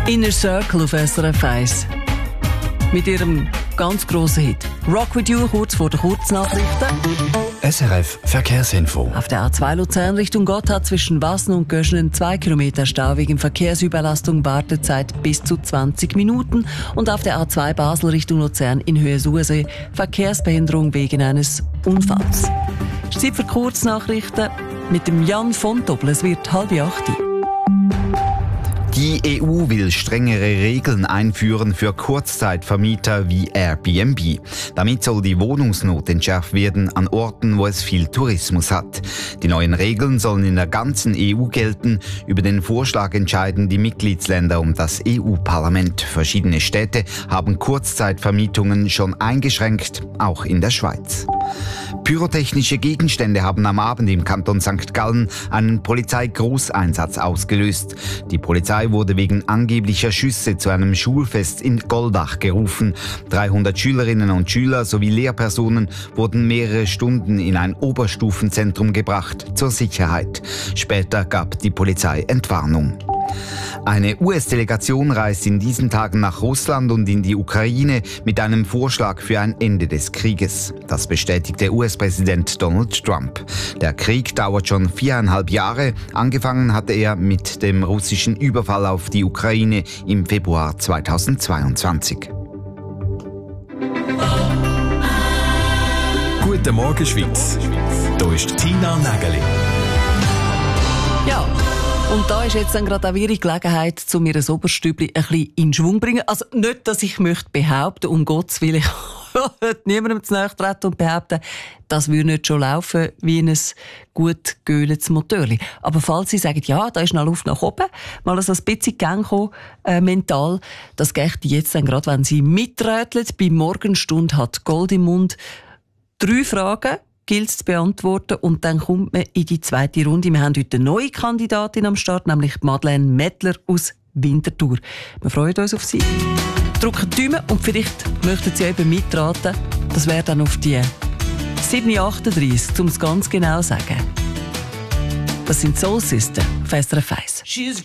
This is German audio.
Inner Circle auf SRF 1. Mit ihrem ganz grossen Hit «Rock with You» kurz vor den Kurznachrichten. SRF Verkehrsinfo. Auf der A2 Luzern Richtung Gotthard zwischen Wassen und Göschenen 2 Kilometer Stau wegen Verkehrsüberlastung, Wartezeit bis zu 20 Minuten. Und auf der A2 Basel Richtung Luzern in Höhe Sursee Verkehrsbehinderung wegen eines Unfalls. Es ist Zeit für Kurznachrichten mit dem Jan von Doppel. Es wird 7:30. Die EU will strengere Regeln einführen für Kurzzeitvermieter wie Airbnb. Damit soll die Wohnungsnot entschärft werden an Orten, wo es viel Tourismus hat. Die neuen Regeln sollen in der ganzen EU gelten. Über den Vorschlag entscheiden die Mitgliedsländer und das EU-Parlament. Verschiedene Städte haben Kurzzeitvermietungen schon eingeschränkt, auch in der Schweiz. Pyrotechnische Gegenstände haben am Abend im Kanton St. Gallen einen Polizeigroßeinsatz ausgelöst. Die Polizei wurde wegen angeblicher Schüsse zu einem Schulfest in Goldach gerufen. 300 Schülerinnen und Schüler sowie Lehrpersonen wurden mehrere Stunden in ein Oberstufenzentrum gebracht zur Sicherheit. Später gab die Polizei Entwarnung. Eine US-Delegation reist in diesen Tagen nach Russland und in die Ukraine mit einem Vorschlag für ein Ende des Krieges. Das bestätigte US-Präsident Donald Trump. Der Krieg dauert schon 4,5 Jahre. Angefangen hatte er mit dem russischen Überfall auf die Ukraine im Februar 2022. Guten Morgen, Schweiz. Hier ist Tina Nägeli. Ja. Und da ist jetzt dann gerade auch ihre Gelegenheit, zu mir ein Oberstübli ein bisschen in Schwung zu bringen. Also nicht, dass ich möchte behaupten, um Gottes Willen, ich will niemandem zu nahe treten und behaupten, das würde nicht schon laufen wie ein gut geöltes Motorli. Aber falls Sie sagen, ja, da ist noch Luft nach oben, mal so ein bisschen Gang kommen, mental, das geht jetzt dann gerade, wenn Sie miträteln. Bei Morgenstunde hat Gold im Mund 3 Fragen gilt es zu beantworten und dann kommt man in die zweite Runde. Wir haben heute eine neue Kandidatin am Start, nämlich Madeleine Mettler aus Winterthur. Wir freuen uns auf Sie. Drücken die Daumen und vielleicht möchten Sie eben mitraten. Das wäre dann auf die 7:38, um es ganz genau zu sagen. Das sind Soul Sister auf SRF 1.